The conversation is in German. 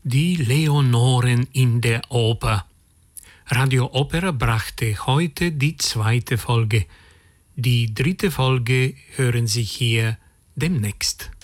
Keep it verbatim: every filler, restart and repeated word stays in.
Die Leonoren in der Oper. Radio Opera brachte heute die zweite Folge. Die dritte Folge hören Sie hier demnächst.